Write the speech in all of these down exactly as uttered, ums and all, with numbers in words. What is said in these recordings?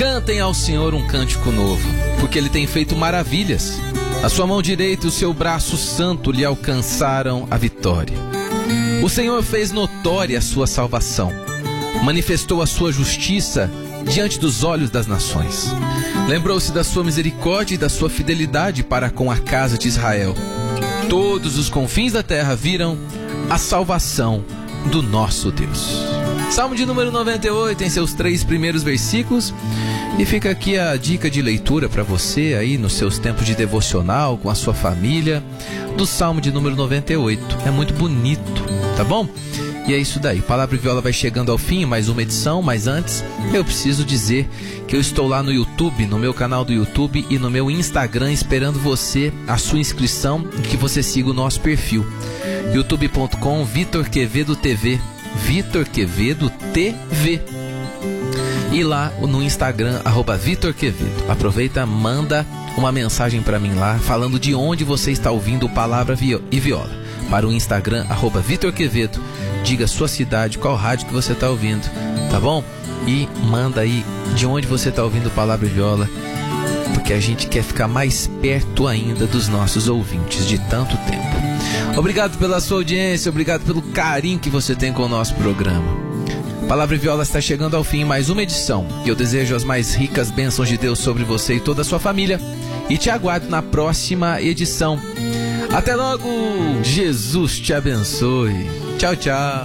Cantem ao Senhor um cântico novo, porque Ele tem feito maravilhas. A sua mão direita e o seu braço santo lhe alcançaram a vitória. O Senhor fez notória a sua salvação, manifestou a sua justiça diante dos olhos das nações. Lembrou-se da sua misericórdia e da sua fidelidade para com a casa de Israel. Todos os confins da terra viram a salvação do nosso Deus. Salmo de número noventa e oito, em seus três primeiros versículos. E fica aqui a dica de leitura para você aí nos seus tempos de devocional com a sua família, do Salmo de número noventa e oito. É muito bonito, tá bom? E é isso daí. Palavra e Viola vai chegando ao fim, mais uma edição, mas antes eu preciso dizer que eu estou lá no YouTube, no meu canal do YouTube e no meu Instagram esperando você, a sua inscrição e que você siga o nosso perfil. youtube ponto com Vitor Quevedo T V. Vitor Quevedo T V. E lá no Instagram, arroba Vitor Quevedo. Aproveita, manda uma mensagem para mim lá, falando de onde você está ouvindo Palavra e Viola. Para o Instagram, arroba Vitor Quevedo. Diga a sua cidade, qual rádio que você está ouvindo, tá bom? E manda aí de onde você está ouvindo Palavra e Viola, porque a gente quer ficar mais perto ainda dos nossos ouvintes de tanto tempo. Obrigado pela sua audiência, obrigado pelo carinho que você tem com o nosso programa. Palavra e Viola está chegando ao fim, mais uma edição. E eu desejo as mais ricas bênçãos de Deus sobre você e toda a sua família. E te aguardo na próxima edição. Até logo! Jesus te abençoe. Tchau, tchau.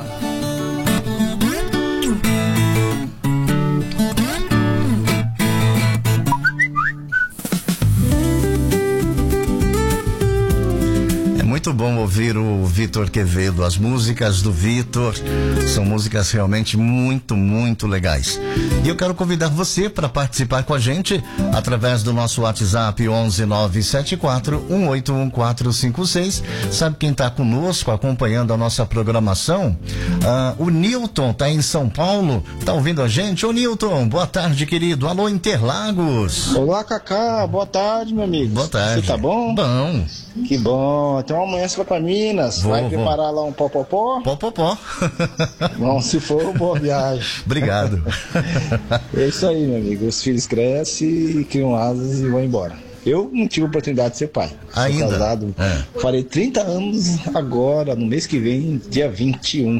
Muito bom ouvir o Vitor Quevedo. As músicas do Vitor são músicas realmente muito, muito legais. E eu quero convidar você para participar com a gente através do nosso WhatsApp onze nove sete quatro um oito um quatro cinco seis. Sabe quem está conosco acompanhando a nossa programação? Ah, o Newton está em São Paulo, está ouvindo a gente. Ô Newton, boa tarde, querido. Alô, Interlagos. Olá, Cacá. Boa tarde, meu amigo. Boa tarde. Você tá bom? Bom. Que bom. Então amanhã você vai pra Minas. Vou, vai vou. preparar lá um popopó? Popopó. Bom, se for, boa viagem. Obrigado. É isso aí, meu amigo. Os filhos crescem, criam asas e vão embora. Eu não tive a oportunidade de ser pai. Ainda? Sou casado. É. Farei trinta anos agora, no mês que vem, dia vinte e um.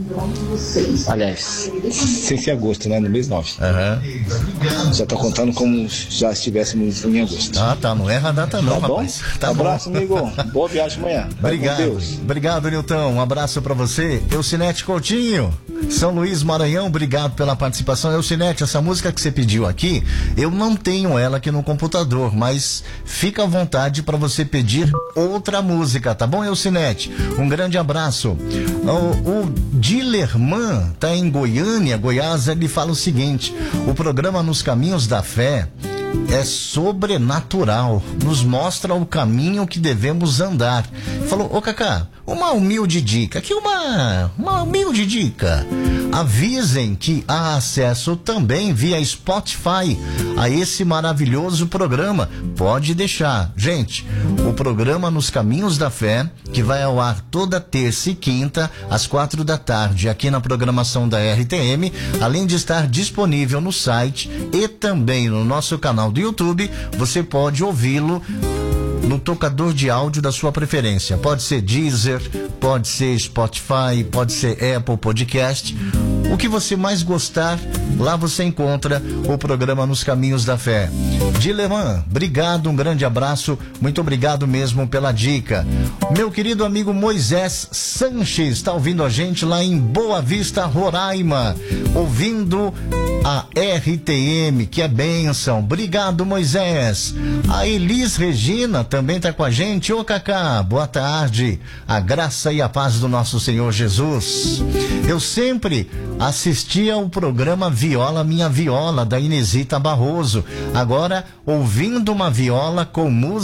Aliás, sem ser agosto, né? No mês nove. Uhum. Já tô contando como já estivéssemos em agosto. Ah, tá. Não erra a data não, tá rapaz. Bom? Tá abraço, bom. amigo. Boa viagem amanhã. Obrigado. Obrigado, Nilton. Um abraço pra você. Eucinete Coutinho, São Luís, Maranhão. Obrigado pela participação. Eucinete, essa música que você pediu aqui, eu não tenho ela aqui no computador, mas fica à vontade para você pedir outra música, tá bom, Eucinete? Um grande abraço. O, o Dilerman tá em Goiânia, Goiás. Ele fala o seguinte: o programa Nos Caminhos da Fé é sobrenatural, nos mostra o caminho que devemos andar. Falou, ô Cacá, uma humilde dica, aqui uma, uma humilde dica. Avisem que há acesso também via Spotify a esse maravilhoso programa. Pode deixar. Gente, o programa Nos Caminhos da Fé, que vai ao ar toda terça e quinta, às quatro da tarde, aqui na programação da R T M, além de estar disponível no site e também no nosso canal do YouTube, você pode ouvi-lo no tocador de áudio da sua preferência. Pode ser Deezer, pode ser Spotify, pode ser Apple Podcast. O que você mais gostar, lá você encontra o programa Nos Caminhos da Fé. Dileman, obrigado, um grande abraço, muito obrigado mesmo pela dica. Meu querido amigo Moisés Sanches está ouvindo a gente lá em Boa Vista, Roraima, ouvindo a R T M, que é bênção. Obrigado, Moisés. A Elis Regina também está com a gente. Ô Cacá, boa tarde. A graça e a paz do nosso Senhor Jesus. Eu sempre assistia ao programa Viola Minha Viola, da Inesita Barroso. Agora, ouvindo uma viola com música